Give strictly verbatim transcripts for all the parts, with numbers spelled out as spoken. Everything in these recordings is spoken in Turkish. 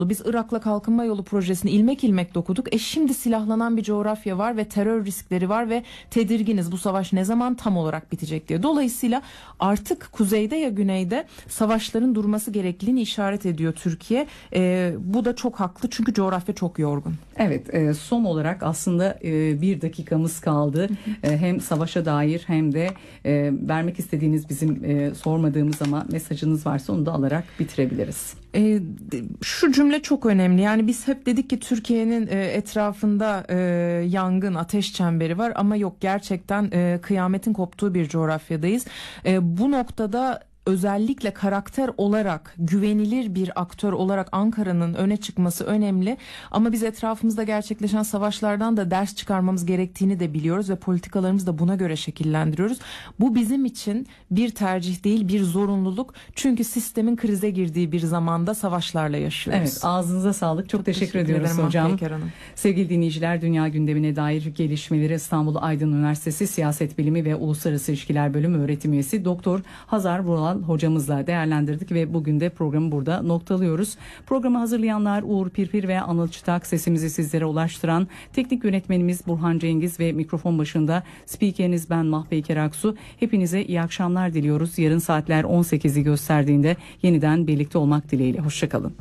Biz Irak'la kalkınma yolu projesini ilmek ilmek dokuduk. E şimdi silahlanan bir coğrafya var ve terör riskleri var ve tedirginiz bu savaş ne zaman tam olarak bitecek diye. Dolayısıyla artık kuzeyde ya güneyde savaşların durması gerekliliğini işaret ediyor Türkiye. E, bu da çok haklı çünkü coğrafya çok yorgun. Evet, e, son olarak aslında e, bir dakikamız kaldı. E, hem savaşa dair hem de e, vermek istediğiniz bizim e, sormadığımız ama mesajınız varsa onu da alarak bitirebiliriz. E, şu cümle çok önemli. Yani biz hep dedik ki Türkiye'nin e, etrafında e, yangın, ateş çemberi var ama yok, gerçekten e, kıyametin koptuğu bir coğrafyadayız. E, bu noktada özellikle karakter olarak güvenilir bir aktör olarak Ankara'nın öne çıkması önemli. Ama biz etrafımızda gerçekleşen savaşlardan da ders çıkarmamız gerektiğini de biliyoruz ve politikalarımızı da buna göre şekillendiriyoruz. Bu bizim için bir tercih değil, bir zorunluluk. Çünkü sistemin krize girdiği bir zamanda savaşlarla yaşıyoruz. Evet, ağzınıza sağlık. Çok, Çok teşekkür, teşekkür ediyoruz ederim, hocam. Hanım. Sevgili dinleyiciler, dünya gündemine dair gelişmeleri İstanbul Aydın Üniversitesi Siyaset Bilimi ve Uluslararası İlişkiler Bölümü öğretim üyesi Doktor Hazar Vural hocamızla değerlendirdik ve bugün de programı burada noktalıyoruz. Programı hazırlayanlar Uğur Pirpir ve Anıl Çıtak, sesimizi sizlere ulaştıran teknik yönetmenimiz Burhan Cengiz ve mikrofon başında spikeriniz ben Mahpeyker Aksu. Hepinize iyi akşamlar diliyoruz. Yarın saatler on sekizi gösterdiğinde yeniden birlikte olmak dileğiyle. Hoşçakalın.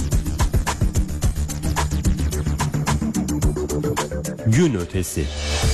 Gün ötesi.